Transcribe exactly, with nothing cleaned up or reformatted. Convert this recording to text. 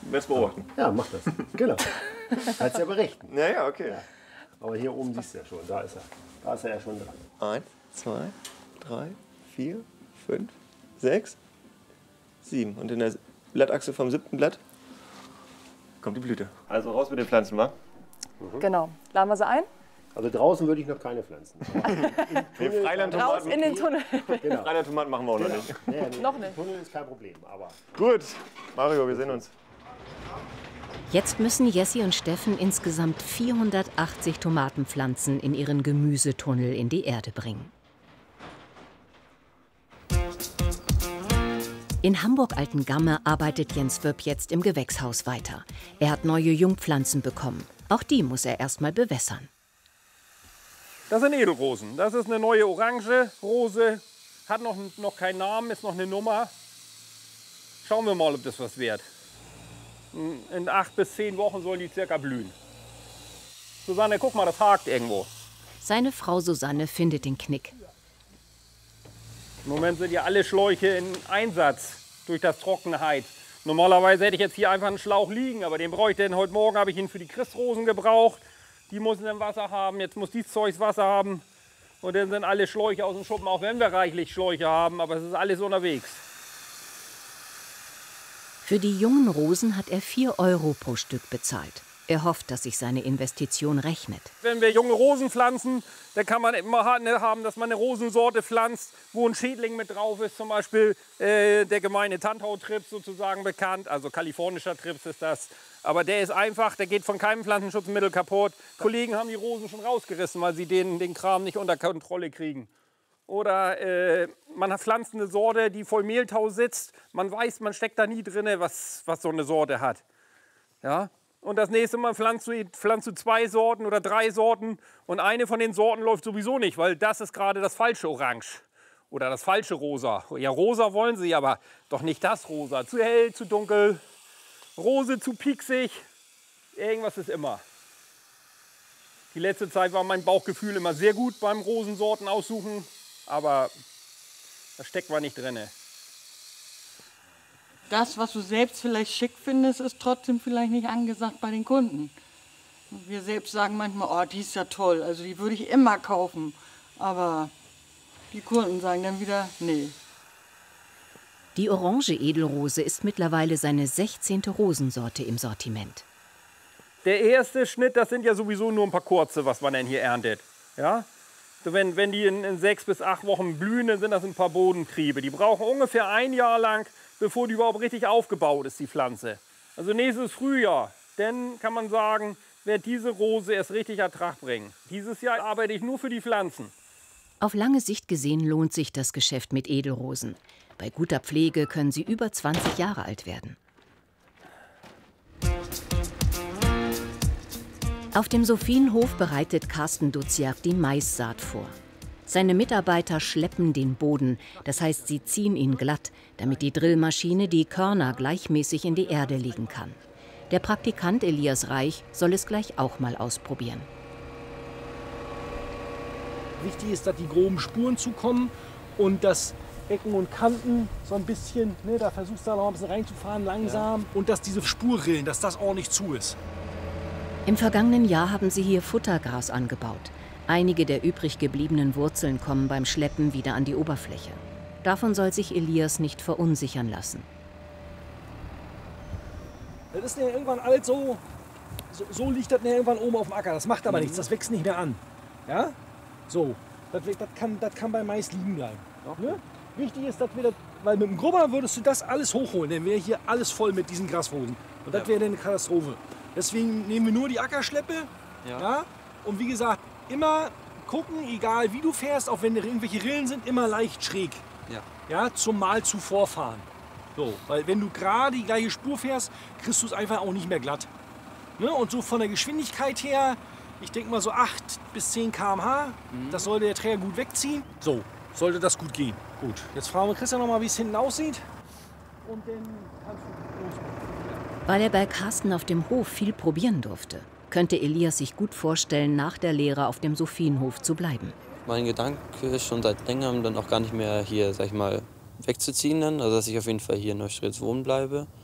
werde es beobachten. Ja, mach das. Genau. Kannst ja berichten. Ja, ja, okay. Ja. Aber hier oben siehst du ja schon, da ist er. Da ist er ja schon dran. Eins, zwei, drei, vier, fünf, sechs, sieben. Und in der Blattachse vom siebten Blatt kommt die Blüte. Also raus mit den Pflanzen, wa? Mhm. Genau. Laden wir sie ein? Also draußen würde ich noch keine pflanzen. Nee, Freilandtomaten. Raus in den Tunnel. Genau. Freilandtomaten machen wir auch noch Genau. nicht. Nee, nee, Noch nicht. Tunnel ist kein Problem, aber... Gut, Mario, wir sehen uns. Jetzt müssen Jessie und Steffen insgesamt vierhundertachtzig Tomatenpflanzen in ihren Gemüsetunnel in die Erde bringen. In Hamburg-Altengamme arbeitet Jens Wöpp jetzt im Gewächshaus weiter. Er hat neue Jungpflanzen bekommen. Auch die muss er erst mal bewässern. Das sind Edelrosen. Das ist eine neue orange Rose. Hat noch, noch keinen Namen, ist noch eine Nummer. Schauen wir mal, ob das was wird. In acht bis zehn Wochen sollen die circa blühen. Susanne, guck mal, das hakt irgendwo. Seine Frau Susanne findet den Knick. Im Moment sind ja alle Schläuche in Einsatz durch das Trockenheit. Normalerweise hätte ich jetzt hier einfach einen Schlauch liegen, aber den brauche ich denn. Heute Morgen habe ich ihn für die Christrosen gebraucht. Die müssen dann Wasser haben, jetzt muss dieses Zeug Wasser haben. Und dann sind alle Schläuche aus dem Schuppen, auch wenn wir reichlich Schläuche haben, aber es ist alles unterwegs. Für die jungen Rosen hat er vier Euro pro Stück bezahlt. Er hofft, dass sich seine Investition rechnet. Wenn wir junge Rosen pflanzen, dann kann man immer haben, dass man eine Rosensorte pflanzt, wo ein Schädling mit drauf ist. Zum Beispiel äh, der gemeine Tannhautrips sozusagen bekannt. Also kalifornischer Trips ist das. Aber der ist einfach, der geht von keinem Pflanzenschutzmittel kaputt. Kollegen haben die Rosen schon rausgerissen, weil sie den, den Kram nicht unter Kontrolle kriegen. Oder äh, man pflanzt eine Sorte, die voll Mehltau sitzt. Man weiß, man steckt da nie drin, was, was so eine Sorte hat. Ja? Und das nächste Mal pflanzt du, pflanzt du zwei Sorten oder drei Sorten. Und eine von den Sorten läuft sowieso nicht, weil das ist gerade das falsche Orange. Oder das falsche Rosa. Ja, rosa wollen sie, aber doch nicht das Rosa. Zu hell, zu dunkel, Rose zu pieksig. Irgendwas ist immer. Die letzte Zeit war mein Bauchgefühl immer sehr gut beim Rosensorten aussuchen. Aber da steckt man nicht drin. Das, was du selbst vielleicht schick findest, ist trotzdem vielleicht nicht angesagt bei den Kunden. Wir selbst sagen manchmal, oh, die ist ja toll, also die würde ich immer kaufen. Aber die Kunden sagen dann wieder, nee. Die orange Edelrose ist mittlerweile seine sechzehnte Rosensorte im Sortiment. Der erste Schnitt, das sind ja sowieso nur ein paar kurze, was man denn hier erntet. Ja? Wenn, wenn die in, in sechs bis acht Wochen blühen, dann sind das ein paar Bodentriebe. Die brauchen ungefähr ein Jahr lang, bevor die überhaupt richtig aufgebaut ist, die Pflanze. Also nächstes Frühjahr, dann kann man sagen, wird diese Rose erst richtig Ertrag bringen. Dieses Jahr arbeite ich nur für die Pflanzen. Auf lange Sicht gesehen lohnt sich das Geschäft mit Edelrosen. Bei guter Pflege können sie über zwanzig Jahre alt werden. Auf dem Sophienhof bereitet Carsten Duziak die Maissaat vor. Seine Mitarbeiter schleppen den Boden, das heißt, sie ziehen ihn glatt, damit die Drillmaschine die Körner gleichmäßig in die Erde legen kann. Der Praktikant Elias Reich soll es gleich auch mal ausprobieren. Wichtig ist, dass die groben Spuren zukommen und dass Ecken und Kanten so ein bisschen, ne, da versuchst du da noch ein bisschen reinzufahren, langsam. Ja. Und dass diese Spurrillen, dass das ordentlich zu ist. Im vergangenen Jahr haben sie hier Futtergras angebaut. Einige der übrig gebliebenen Wurzeln kommen beim Schleppen wieder an die Oberfläche. Davon soll sich Elias nicht verunsichern lassen. Das ist ja irgendwann alles so, so, so liegt das ja irgendwann oben auf dem Acker. Das macht aber mhm. nichts, das wächst nicht mehr an. Ja? So, das, das, kann, das kann bei Mais liegen bleiben. Ne? Wichtig ist, dass wir das, weil mit dem Grubber würdest du das alles hochholen, dann wäre hier alles voll mit diesen Grasrosen. Und das wäre eine Katastrophe. Deswegen nehmen wir nur die Ackerschleppe. Ja. Ja? Und wie gesagt, immer gucken, egal wie du fährst, auch wenn irgendwelche Rillen sind, immer leicht schräg. Ja. Ja, zum Mal zuvor fahren. So, weil wenn du gerade die gleiche Spur fährst, kriegst du es einfach auch nicht mehr glatt. Ne? Und so von der Geschwindigkeit her, ich denke mal so acht bis zehn Kilometer pro Stunde, mhm. das sollte der Träger gut wegziehen. So, sollte das gut gehen. Gut, jetzt fragen wir Christian noch mal, wie es hinten aussieht. Und dann kannst du loslegen. Weil er bei Carsten auf dem Hof viel probieren durfte, könnte Elias sich gut vorstellen, nach der Lehre auf dem Sophienhof zu bleiben. Mein Gedanke ist schon seit längerem dann auch gar nicht mehr hier, sag ich mal, wegzuziehen dann. Also dass ich auf jeden Fall hier in Neustrelitz wohnen bleibe.